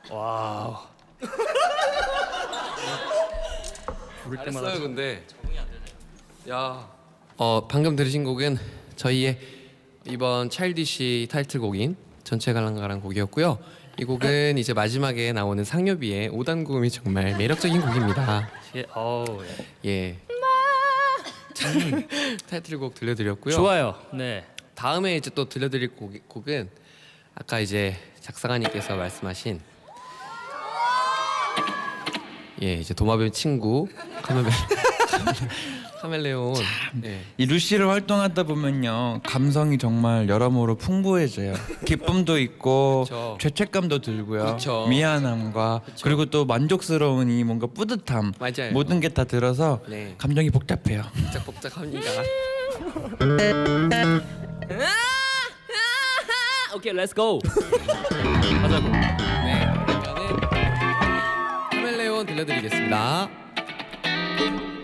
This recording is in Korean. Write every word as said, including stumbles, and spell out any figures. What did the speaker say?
와우. 부를 때마다 잘했어요. 근데 야, 어 방금 들으신 곡은 저희의 이번 차일디시 타이틀곡인 전체 갈랑가랑 곡이었고요. 이 곡은 이제 마지막에 나오는 상엽이의 오 단 고음이 정말 매력적인 곡입니다. 예, 어우, 예. 예. 타이틀곡 들려드렸고요. 좋아요. 네. 다음에 이제 또 들려드릴 곡, 곡은 아까 이제 작사가님께서 말씀하신 예 이제 도마뱀 친구 카멜레 카멜레온. 예. 이 루시를 활동하다 보면요 감성이 정말 여러모로 풍부해져요. 기쁨도 있고 그쵸. 죄책감도 들고요. 그쵸. 미안함과 그리고 또 만족스러운 이 뭔가 뿌듯함 맞아요. 모든 게 다 들어서 네. 감정이 복잡해요. 복작복작합니다. 오케이, 렛츠 고. 가자고. 네, 그러면은 카멜레온 들려드리겠습니다.